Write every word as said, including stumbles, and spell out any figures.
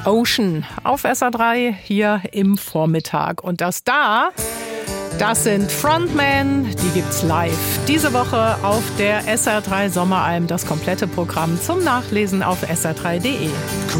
Ocean auf S R drei hier im Vormittag. Und das da, das sind Frontman, die gibt's live. Diese Woche auf der S R drei Sommeralm, das komplette Programm zum Nachlesen auf S R drei punkt de.